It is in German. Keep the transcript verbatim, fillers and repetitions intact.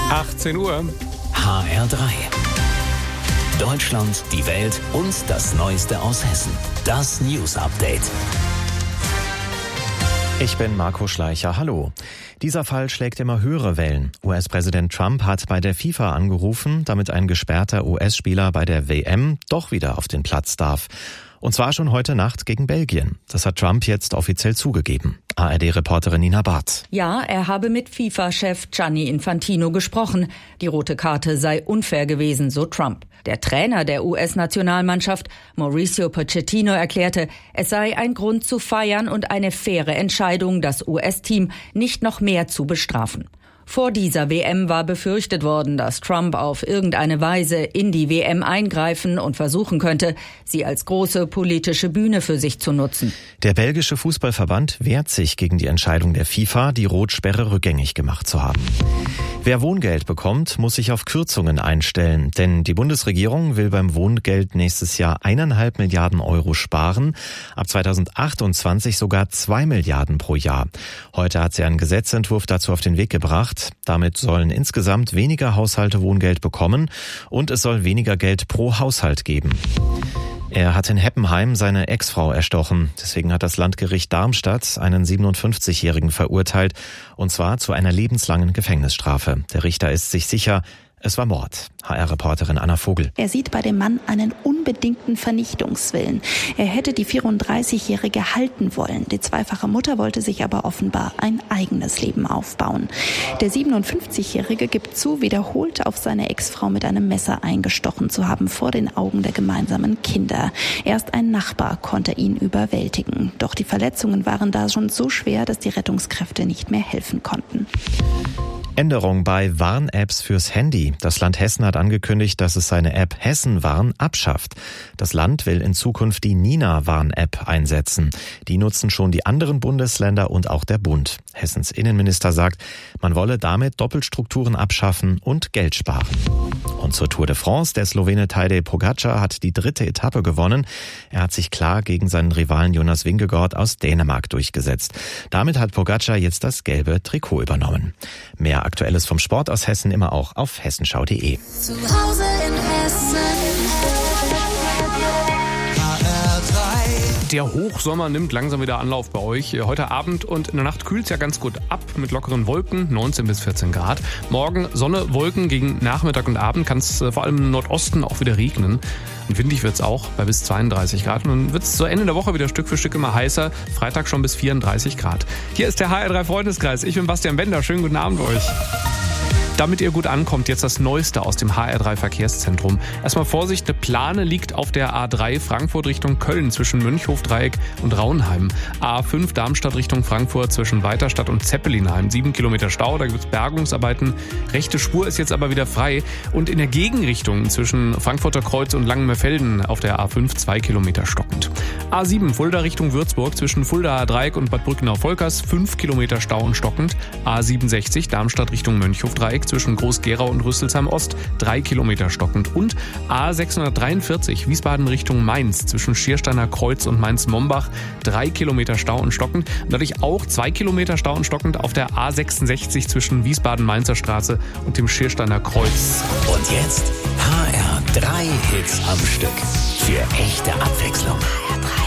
achtzehn Uhr. H R drei. Deutschland, die Welt und das Neueste aus Hessen. Das News Update. Ich bin Marco Schleicher. Hallo. Dieser Fall schlägt immer höhere Wellen. U S-Präsident Trump hat bei der FIFA angerufen, damit ein gesperrter U S-Spieler bei der W M doch wieder auf den Platz darf. Und zwar schon heute Nacht gegen Belgien. Das hat Trump jetzt offiziell zugegeben. A R D-Reporterin Nina Barth. Ja, er habe mit FIFA-Chef Gianni Infantino gesprochen. Die rote Karte sei unfair gewesen, so Trump. Der Trainer der U S-Nationalmannschaft, Mauricio Pochettino, erklärte, es sei ein Grund zu feiern und eine faire Entscheidung, das U S-Team nicht noch mehr zu bestrafen. Vor dieser W M war befürchtet worden, dass Trump auf irgendeine Weise in die W M eingreifen und versuchen könnte, sie als große politische Bühne für sich zu nutzen. Der belgische Fußballverband wehrt sich gegen die Entscheidung der FIFA, die Rotsperre rückgängig gemacht zu haben. Wer Wohngeld bekommt, muss sich auf Kürzungen einstellen, denn die Bundesregierung will beim Wohngeld nächstes Jahr eineinhalb Milliarden Euro sparen, ab zweitausendachtundzwanzig sogar zwei Milliarden pro Jahr. Heute hat sie einen Gesetzentwurf dazu auf den Weg gebracht. Damit sollen insgesamt weniger Haushalte Wohngeld bekommen und es soll weniger Geld pro Haushalt geben. Er hat in Heppenheim seine Ex-Frau erstochen. Deswegen hat das Landgericht Darmstadt einen siebenundfünfzigjährigen verurteilt, und zwar zu einer lebenslangen Gefängnisstrafe. Der Richter ist sich sicher, es war Mord. H R-Reporterin Anna Vogel. Er sieht bei dem Mann einen unbedingten Vernichtungswillen. Er hätte die vierunddreißigjährige halten wollen. Die zweifache Mutter wollte sich aber offenbar ein eigenes Leben aufbauen. Der siebenundfünfzigjährige gibt zu, wiederholt auf seine Ex-Frau mit einem Messer eingestochen zu haben vor den Augen der gemeinsamen Kinder. Erst ein Nachbar konnte ihn überwältigen. Doch die Verletzungen waren da schon so schwer, dass die Rettungskräfte nicht mehr helfen konnten. Änderung bei Warn-Apps fürs Handy. Das Land Hessen hat angekündigt, dass es seine App Hessen-Warn abschafft. Das Land will in Zukunft die Nina-Warn-App einsetzen. Die nutzen schon die anderen Bundesländer und auch der Bund. Hessens Innenminister sagt, man wolle damit Doppelstrukturen abschaffen und Geld sparen. Und zur Tour de France, der Slowene Tadej Pogačar hat die dritte Etappe gewonnen. Er hat sich klar gegen seinen Rivalen Jonas Vingegaard aus Dänemark durchgesetzt. Damit hat Pogačar jetzt das gelbe Trikot übernommen. Mehr Aktuelles vom Sport aus Hessen immer auch auf hessenschau punkt de. Zu Hause in Hessen. Der Hochsommer nimmt langsam wieder Anlauf bei euch. Heute Abend und in der Nacht kühlt es ja ganz gut ab mit lockeren Wolken, neunzehn bis vierzehn Grad. Morgen Sonne, Wolken, gegen Nachmittag und Abend kann es vor allem im Nordosten auch wieder regnen. Und windig wird es auch bei bis zweiunddreißig Grad. Und dann wird es zu Ende der Woche wieder Stück für Stück immer heißer. Freitag schon bis vierunddreißig Grad. Hier ist der H R drei Freundeskreis. Ich bin Bastian Bender. Schönen guten Abend euch. Damit ihr gut ankommt, jetzt das Neueste aus dem H R drei Verkehrszentrum. Erstmal Vorsicht, eine Plane liegt auf der A drei Frankfurt Richtung Köln zwischen Mönchhofdreieck und Raunheim. A fünf Darmstadt Richtung Frankfurt zwischen Weiterstadt und Zeppelinheim. Sieben Kilometer Stau, da gibt es Bergungsarbeiten. Rechte Spur ist jetzt aber wieder frei. Und in der Gegenrichtung zwischen Frankfurter Kreuz und Langenmerfelden auf der A fünf zwei Kilometer stockend. A sieben Fulda Richtung Würzburg zwischen Fuldaer Dreieck und Bad Brückenau-Volkers. fünf Kilometer Stau und stockend. A siebenundsechzig Darmstadt Richtung Mönchhofdreieck zwischen Groß-Gerau und Rüsselsheim Ost, drei Kilometer stockend. Und A sechshundertdreiundvierzig Wiesbaden Richtung Mainz zwischen Schiersteiner Kreuz und Mainz-Mombach, drei Kilometer Stau und stockend. Und dadurch auch zwei Kilometer Stau und stockend auf der A sechsundsechzig zwischen Wiesbaden-Mainzer Straße und dem Schiersteiner Kreuz. Und jetzt H R drei Hits am Stück. Für echte Abwechslung. H R drei.